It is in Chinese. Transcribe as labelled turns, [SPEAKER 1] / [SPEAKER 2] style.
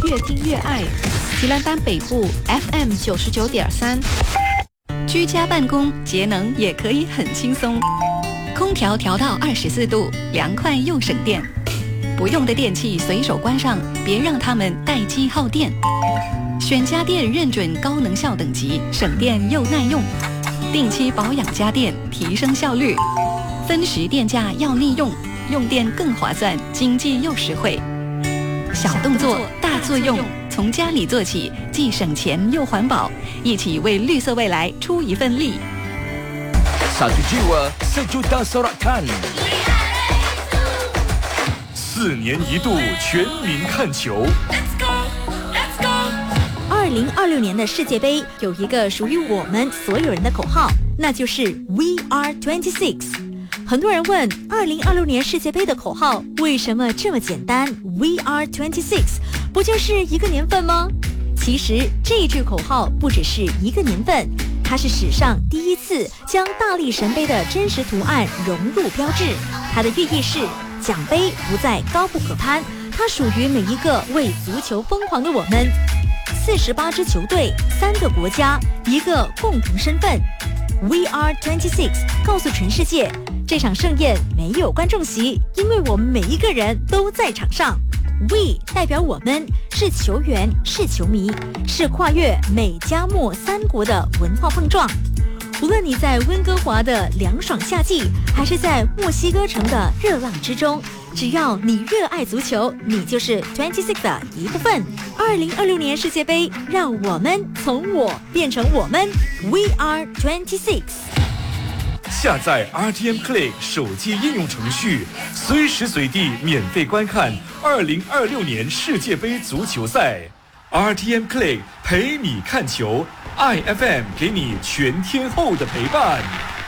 [SPEAKER 1] 越听越爱。吉兰丹北部 FM 99.3。居家办公节能也可以很轻松，空调调到24度，凉快又省电。不用的电器随手关上，别让它们待机耗电。选家电认准高能效等级，省电又耐用。定期保养家电，提升效率。分时电价要利用，用电更划算，经济又实惠。小动作大作用，从家里做起，既省钱又环保，一起为绿色未来出一份力。
[SPEAKER 2] Satu jiwa, sejuta sorakan。4年一度全民看球。
[SPEAKER 3] 2026年的世界杯有一个属于我们所有人的口号，那就是 We are 26。很多人问2026年世界杯的口号为什么这么简单 We are 26， 不就是一个年份吗？其实这句口号不只是一个年份，它是史上第一次将大力神杯的真实图案融入标志。它的寓意是奖杯不再高不可攀，它属于每一个为足球疯狂的我们。48支球队，3个国家，一个共同身份。We are 26， 告诉全世界，这场盛宴没有观众席，因为我们每一个人都在场上。We 代表我们，是球员，是球迷，是跨越美加墨3国的文化碰撞。无论你在温哥华的凉爽夏季，还是在墨西哥城的热浪之中，只要你热爱足球，你就是26的一部分。2026年世界杯，让我们从我变成我们 ，We are 26。
[SPEAKER 2] 下载 RTM Click 手机应用程序，随时随地免费观看2026年世界杯足球赛。RTM Click 陪你看球，爱 FM 给你全天候的陪伴。